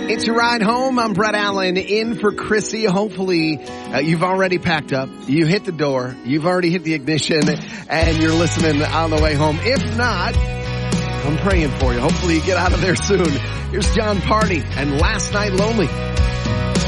It's your ride home. I'm Brett Allen in for Chrissy. Hopefully you've already packed up. You hit the door. You've already hit the ignition and you're listening on the way home. If not, I'm praying for you. Hopefully you get out of there soon. Here's John Party and Last Night Lonely.